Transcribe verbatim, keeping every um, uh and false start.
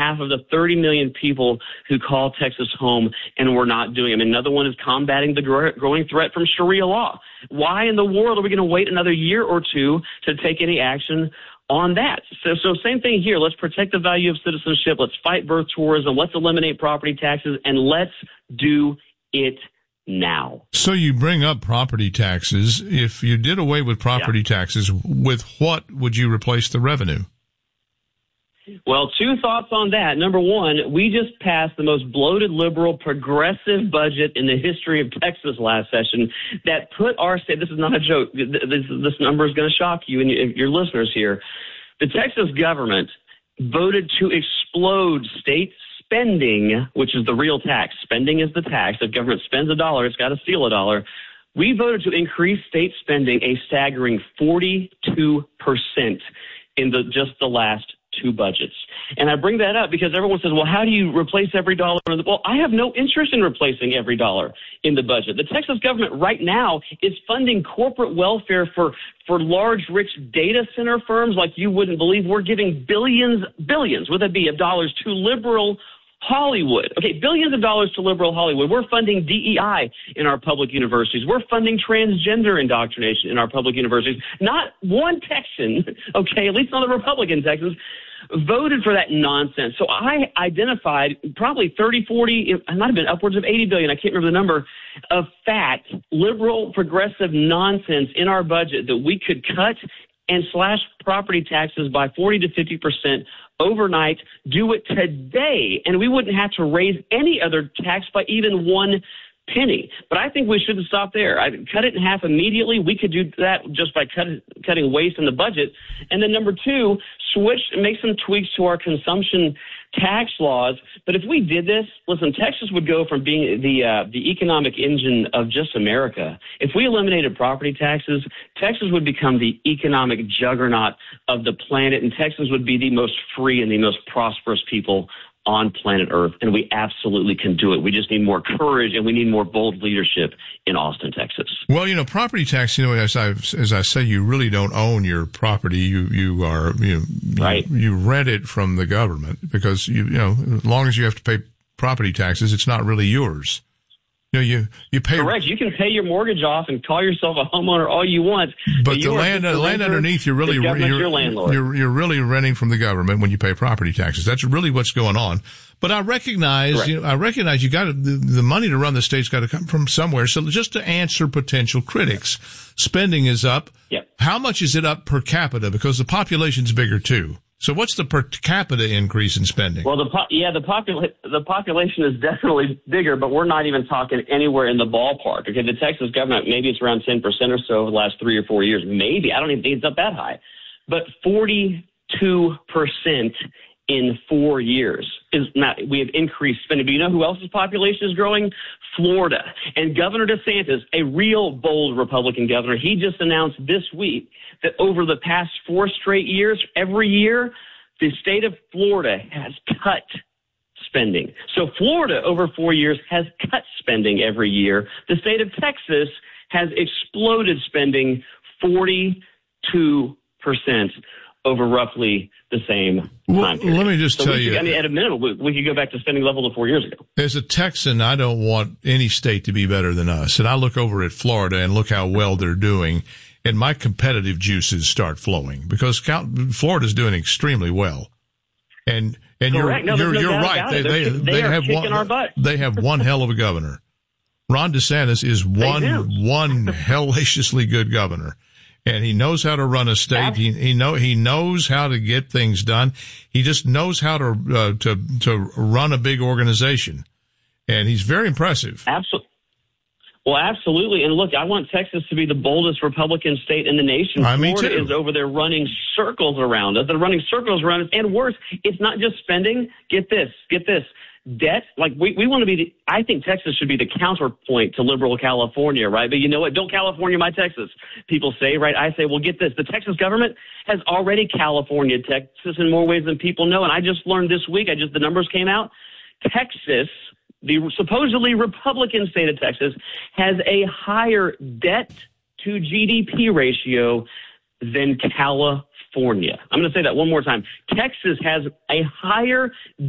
behalf of the thirty million people who call Texas home, and we're not doing it. And another one is combating the gr- growing threat from Sharia law. Why in the world are we going to wait another year or two to take any action on that? So, so same thing here. Let's protect the value of citizenship. Let's fight birth tourism. Let's eliminate property taxes, and let's do it now. So you bring up property taxes. If you did away with property yeah. taxes, with what would you replace the revenue? Well, two thoughts on that. Number one, we just passed the most bloated, liberal, progressive budget in the history of Texas last session that put our state, this is not a joke, this, this number is going to shock you and your listeners here. The Texas government voted to explode state spending, which is the real tax. Spending is the tax. If government spends a dollar, it's got to steal a dollar. We voted to increase state spending a staggering forty-two percent in the just the last two budgets. And I bring that up because everyone says, well, how do you replace every dollar? Well, I have no interest in replacing every dollar in the budget. The Texas government right now is funding corporate welfare for, for large, rich data center firms like you wouldn't believe. We're giving billions, billions, would that be, of dollars to liberal Hollywood. Okay, billions of dollars to liberal Hollywood. We're funding D E I in our public universities. We're funding transgender indoctrination in our public universities. Not one Texan, okay, at least not the Republican Texans, voted for that nonsense. So I identified probably thirty, forty, it might have been upwards of eighty billion, I can't remember the number, of fat, liberal, progressive nonsense in our budget that we could cut and slash property taxes by forty to fifty percent overnight, do it today, and we wouldn't have to raise any other tax by even one penny. But I think we shouldn't stop there. I'd cut it in half immediately. We could do that just by cut, cutting waste in the budget. And then number two, switch, make some tweaks to our consumption tax laws. But if we did this, listen, Texas would go from being the uh, the economic engine of just America. If we eliminated property taxes, Texas would become the economic juggernaut of the planet, and Texans would be the most free and the most prosperous people on planet Earth, and we absolutely can do it. We just need more courage, and we need more bold leadership in Austin, Texas. Well, you know, property tax, you know, as I as I say, you really don't own your property. You you are you right. you, you rent it from the government because you you know, as long as you have to pay property taxes, it's not really yours. You know, you, you pay. Correct. You can pay your mortgage off and call yourself a homeowner all you want. But, but the you land, the land underneath, you're really, you're, your landlord. You're, you're really renting from the government when you pay property taxes. That's really what's going on. But I recognize, you know, I recognize you got to, the, the money to run the state's got to come from somewhere. So just to answer potential critics, spending is up. Yep. How much is it up per capita? Because the population's bigger too. So what's the per capita increase in spending? Well, the po- yeah, the popula- the population is definitely bigger, but we're not even talking anywhere in the ballpark. Okay, the Texas government, maybe it's around ten percent or so over the last three or four years. Maybe. I don't even think it's up that high. But forty-two percent in four years is not, we have increased spending. But you know who else's population is growing? Florida. And Governor DeSantis, a real bold Republican governor, he just announced this week that over the past four straight years, every year, the state of Florida has cut spending. So Florida, over four years, has cut spending every year. The state of Texas has exploded spending forty-two percent over roughly the same well, time period. Let me just so tell could, you. I mean, at a minimum, we, we could go back to spending levels of four years ago. As a Texan, I don't want any state to be better than us. And I look over at Florida and look how well they're doing, and my competitive juices start flowing because Florida's doing extremely well. And and Correct. you're no, you're, no you're right. They they, they, they are have kicking one our butt. they have one hell of a governor. Ron DeSantis is one one hellaciously good governor. And he knows how to run a state. He, he know, he knows how to get things done. He just knows how to, uh, to, to run a big organization. And he's very impressive. Absolutely. Well, absolutely. And look, I want Texas to be the boldest Republican state in the nation. I mean, Florida too. is over there running circles around us. They're running circles around us. And worse, it's not just spending. Get this, get this. Debt, like we, we want to be, the, I think Texas should be the counterpoint to liberal California, right? But you know what? Don't California my Texas, people say, right? I say, well, get this. The Texas government has already California Texas in more ways than people know. And I just learned this week, I just, the numbers came out. Texas, the supposedly Republican state of Texas, has a higher debt to G D P ratio than California. I'm going to say that one more time. Texas has a higher